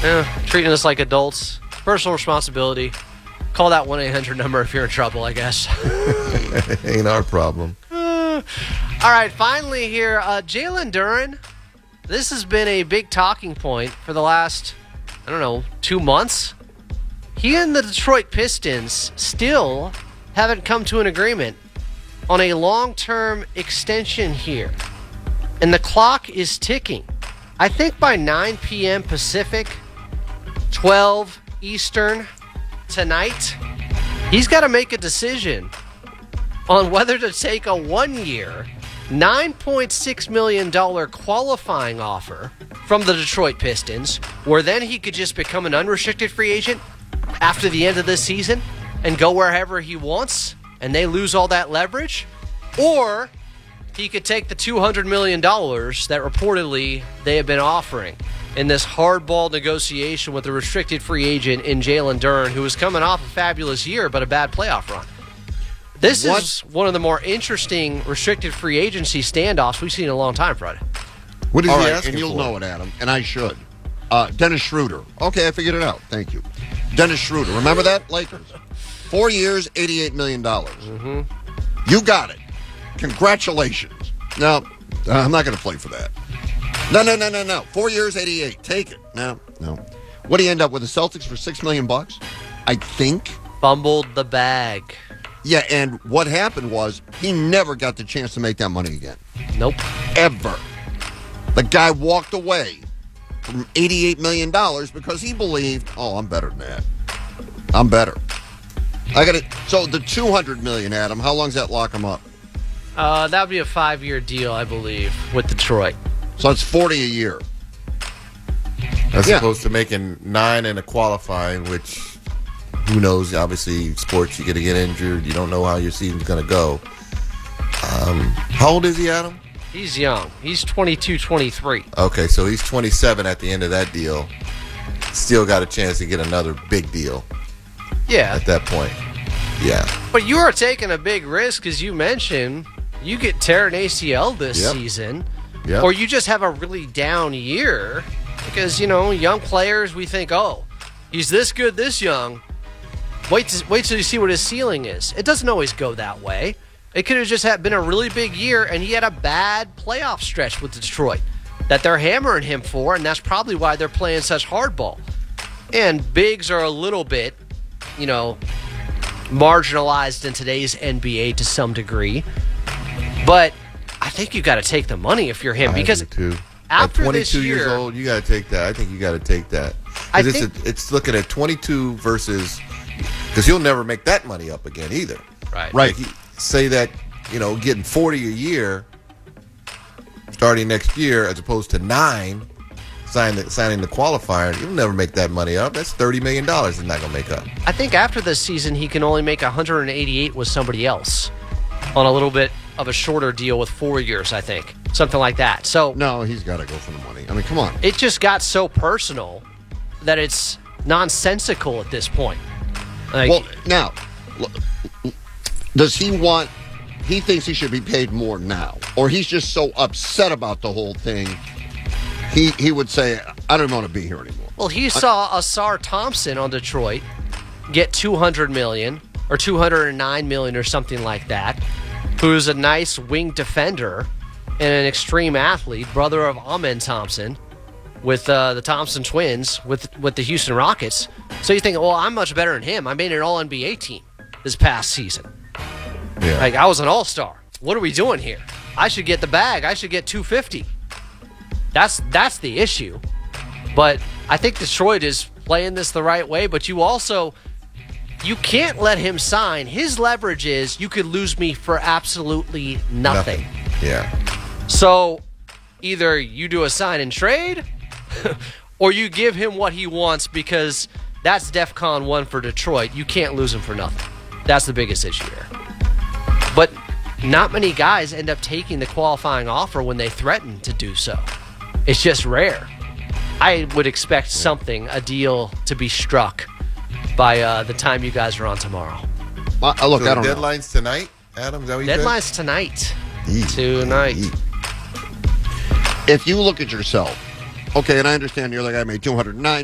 Treating us like adults. Personal responsibility. Call that 1-800 number if you're in trouble, I guess. Ain't our problem. All right, finally here, Jalen Duren. This has been a big talking point for the last, 2 months. He and the Detroit Pistons still haven't come to an agreement on a long-term extension here. And the clock is ticking. I think by 9 p.m. Pacific, 12 Eastern tonight, he's got to make a decision on whether to take a 1-year, $9.6 million qualifying offer from the Detroit Pistons, where then he could just become an unrestricted free agent after the end of this season and go wherever he wants, and they lose all that leverage, or he could take the $200 million that reportedly they have been offering in this hardball negotiation with a restricted free agent in Jalen Duren, who is coming off a fabulous year but a bad playoff run. This is one of the more interesting restricted free agency standoffs we've seen in a long time, Fred. What is he asking and you'll know it, Adam, and I should. Dennis Schroeder. Okay, I figured it out. Thank you. Dennis Schroeder. Remember that? Lakers. 4 years, $88 million. Mm-hmm. You got it. Congratulations. No, I'm not going to play for that. No. 4 years, 88. Take it. No. What do you end up with the Celtics for $6 million? I think. Fumbled the bag. Yeah, and what happened was he never got the chance to make that money again. Nope. Ever. The guy walked away from $88 million because he believed, I'm better than that. I'm better. I got it. So the $200 million, Adam, how long does that lock him up? That would be a 5-year deal, I believe, with Detroit. So it's $40 a year. As opposed to making 9 in a qualifying, which who knows? Obviously, sports, you get to get injured. You don't know how your season's going to go. How old is he, Adam? He's young. He's 22, 23. Okay, so he's 27 at the end of that deal. Still got a chance to get another big deal. Yeah. At that point. Yeah. But you are taking a big risk, as you mentioned. You get tear an ACL this season. Yep. Or you just have a really down year. Because, young players, we think, he's this good this young. Wait till you see what his ceiling is. It doesn't always go that way. It could have just been a really big year, and he had a bad playoff stretch with Detroit that they're hammering him for, and that's probably why they're playing such hardball. And bigs are a little bit, marginalized in today's NBA to some degree. But I think you got to take the money if you're him, because after at 22 this year, years old, you got to take that. I think you got to take that. It's looking at 22 versus, because he'll never make that money up again either. Right. Like say that, getting 40 a year starting next year as opposed to 9 signing the qualifier, you'll never make that money up. That's $30 million he's not going to make up. I think after this season, he can only make 188 with somebody else on a little bit of a shorter deal with 4 years, I think. Something like that. So no, he's got to go for the money. I mean, come on. It just got so personal that it's nonsensical at this point. Now, does he want... He thinks he should be paid more now, or he's just so upset about the whole thing, he would say, I don't want to be here anymore. Well, he saw Asar Thompson on Detroit get $200 million or $209 million or something like that, who's a nice wing defender and an extreme athlete, brother of Amen Thompson, with the Thompson twins with the Houston Rockets. So you think, I'm much better than him. I made an All-NBA team this past season. Yeah. Like, I was an all-star. What are we doing here? I should get the bag. I should get $250. That's the issue. But I think Detroit is playing this the right way. But you can't let him sign. His leverage is you could lose me for absolutely nothing. Yeah. So either you do a sign and trade or you give him what he wants, because that's DEFCON 1 for Detroit. You can't lose him for nothing. That's the biggest issue here. But not many guys end up taking the qualifying offer when they threaten to do so. It's just rare. I would expect a deal to be struck by the time you guys are on tomorrow. I don't know. Deadline's tonight, Adam? Is that what you said? Deadline's tonight. Tonight. If you look at yourself, okay, and I understand you're the guy who made $209